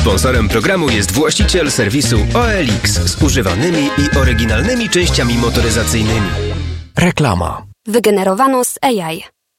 Sponsorem programu jest właściciel serwisu OLX z używanymi i oryginalnymi częściami motoryzacyjnymi. Reklama. Wygenerowano z AI.